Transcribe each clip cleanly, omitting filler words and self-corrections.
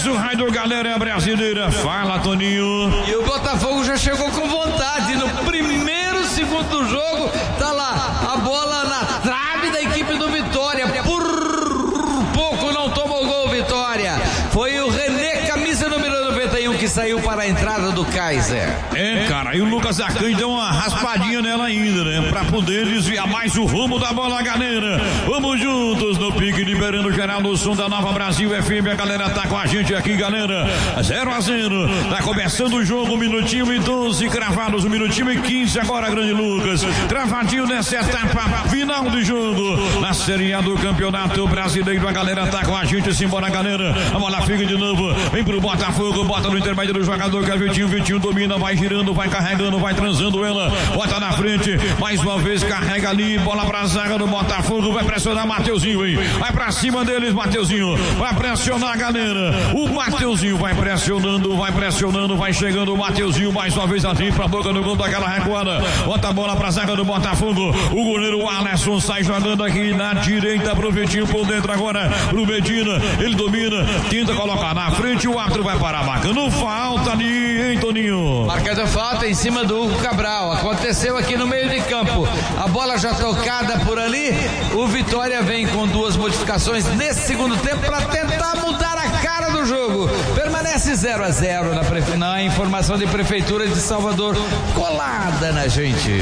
abraço, Rádio Galera Brasileira. Fala, Toninho. E o Botafogo já chegou com vontade. No primeiro segundo do jogo, tá lá a bola na trave da equipe do Vitória. Por pouco não tomou gol, Vitória. Foi o René, camisa número 91, que saiu para a entrada do Kaiser. Cara, e o Lucas Arcanjo deu uma raspadinha nela ainda, né? Pra poder desviar mais o rumo da bola, galera. Vamos juntos no pique, liberando geral no som da Nova Brasil FM. A galera tá com a gente aqui, galera. 0-0. Tá começando o jogo, 1 minutinho e 12 cravados, 1 minutinho e 15 agora, grande Lucas. Travadinho nessa etapa final do jogo. Na Série A do Campeonato Brasileiro, a galera tá com a gente. Simbora, galera. A bola fica de novo. Vem pro Botafogo, bota no intermédio do jogador que é Vitinho. Vitinho domina, vai girando, vai carregando, vai transando ela. Bota na frente, mais uma vez carrega ali, bola pra zaga do Botafogo, vai pressionar Mateuzinho, hein? Vai pra cima deles, Mateuzinho, vai pressionar, galera. O Mateuzinho vai pressionando, vai chegando o Mateuzinho mais uma vez ali pra boca do gol daquela recuada. Bota a bola pra zaga do Botafogo. O goleiro Alisson sai jogando aqui na direita pro Vitinho, por dentro agora pro Medina. Ele domina, tenta colocar na frente, o árbitro vai parar marcando falta ali, hein, Toninho? Marcando falta em cima do Hugo Cabral. Aconteceu aqui no meio de campo. A bola já tocada por ali. O Vitória vem com 2 modificações nesse segundo tempo para tentar mudar a cara do jogo. Permanece 0-0 na informação de Prefeitura de Salvador. Colada na gente.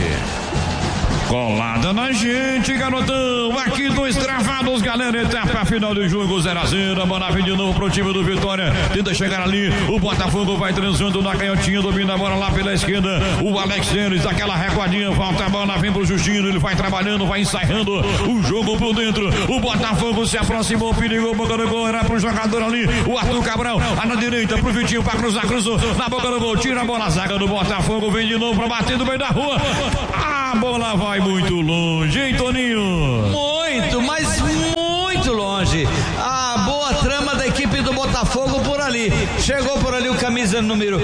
Colada na gente, garotão. Aqui 2 travados, galera. Etapa final do jogo, 0-0. A bola vem de novo pro time do Vitória. Tenta chegar ali. O Botafogo vai transando na canhotinha. Domina a bola lá pela esquerda. O Alex Tênis, aquela recuadinha. Falta a bola, vem pro Justino. Ele vai trabalhando, vai ensaiando o jogo por dentro. O Botafogo se aproximou. Perigou, boca do gol. Era pro jogador ali. O Arthur Cabral. Na direita, pro Vitinho pra cruzar. Cruzou na boca do gol. Tira a bola. A zaga do Botafogo. Vem de novo pra bater no meio da rua. A bola vai muito longe, hein, Toninho? Muito, mas muito longe. A boa trama da equipe do Botafogo por ali. Chegou por ali o camisa número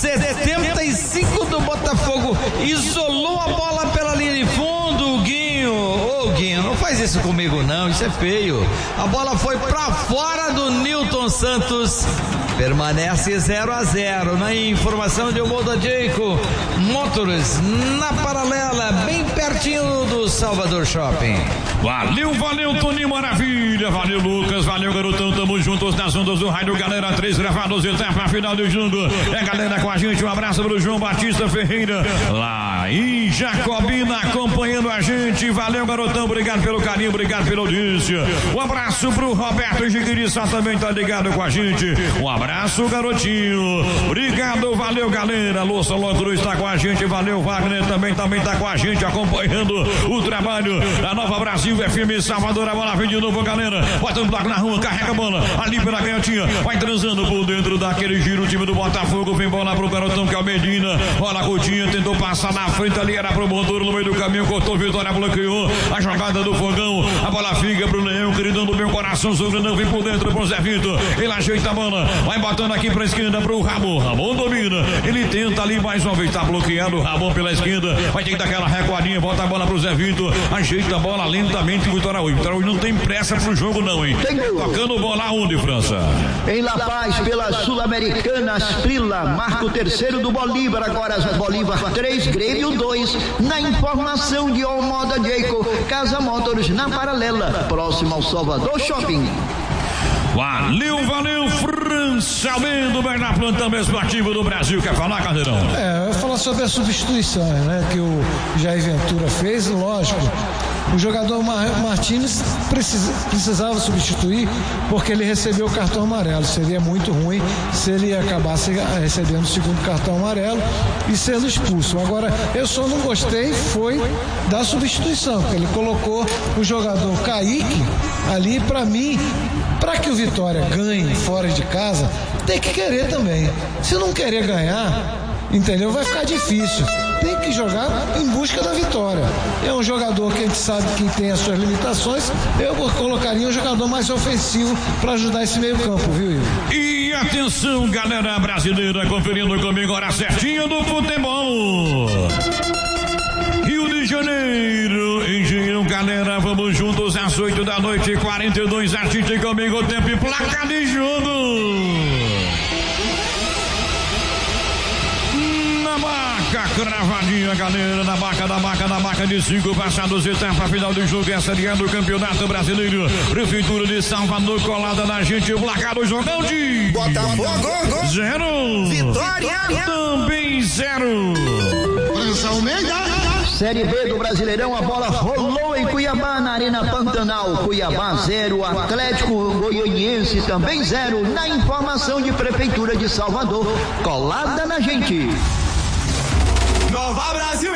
75 do Botafogo. Isolou a bola pela linha de fundo. O Guinho. Ô, Guinho, não faz isso comigo não, isso é feio. A bola foi pra fora do Nilton Santos. Permanece 0-0 na informação de Omoda Jayco Motors, na paralela, bem pertinho do Salvador Shopping. Valeu, Toninho, maravilha. Valeu, Lucas, valeu, garotão. Tamo juntos nas ondas do Rádio Galera. 3 gravados, etapa final do jogo. É, galera, com a gente. Um abraço pro João Batista Ferreira, lá em Jacobina, acompanhando a gente. Valeu, garotão, obrigado pelo carinho, obrigado pela audiência. Um abraço pro Roberto Jiquiriçá, também tá ligado com a gente. Um abraço, garotinho. Obrigado, valeu, galera. Louça Locro está com a gente. Valeu, Wagner, também tá com a gente, acompanhando o trabalho da Nova Brasil FM Salvador. A bola vem de novo, galera. Bota o bloco na rua, carrega a bola ali pela canhotinha, vai transando por dentro daquele giro. O time do Botafogo vem bola pro garotão que é o Medina. Bola curtinha, tentou passar na frente ali, era pro Montoro no meio do caminho, cortou Vitória, bloqueou a jogada do Fogão. A bola fica pro Leão, queridão do meu coração, Sobrenão vem por dentro pro Zé Vitor. Ele ajeita a bola, vai botando aqui pra esquerda pro Ramon. Ramon domina, ele tenta ali mais uma vez, tá bloqueado o Ramon pela esquerda, vai ter que dar aquela recuadinha, volta a bola pro Zé Vitor, ajeita a bola lentamente. Vitória hoje não tem pressa pro jogo não, hein? Tocando bola aonde, França? Em La Paz, pela Sul-Americana, Asprila marca o terceiro do Bolívar, agora Bolívar 3, Grêmio 2, na informação de Omoda Jayco, Casa Motors na paralela, próximo ao Salvador Shopping. Valeu, França Almeida, vai na plantão esportivo do Brasil. Quer falar, Caldeirão? Eu ia falar sobre a substituição, né, que o Jair Ventura fez, lógico. O jogador Martins precisava substituir porque ele recebeu o cartão amarelo. Seria muito ruim se ele acabasse recebendo o segundo cartão amarelo e sendo expulso. Agora, eu só não gostei foi da substituição, porque ele colocou o jogador Kaique ali. Para mim, para que o Vitória ganhe fora de casa, tem que querer também. Se não querer ganhar, entendeu? Vai ficar difícil. Tem que jogar em busca da vitória. É um jogador que a gente sabe que tem as suas limitações. Eu colocaria um jogador mais ofensivo para ajudar esse meio campo, viu, Igor? E atenção, galera brasileira, conferindo comigo hora certinha do futebol. Rio de Janeiro, Engenhão Valeu, galera, vamos juntos às 8 da noite, 42, assiste comigo, tempo e placa de jogo. Cravadinha, galera, na marca de 5 passados, etapa final do jogo, essa de do Campeonato Brasileiro. Prefeitura de Salvador colada na gente, placar do jogão de Botafogo 0, Vitória também 0. Série B do Brasileirão, a bola rolou em Cuiabá, na Arena Pantanal. Cuiabá 0, Atlético Goianiense também 0. Na informação de Prefeitura de Salvador, colada na gente. Nova Brasil.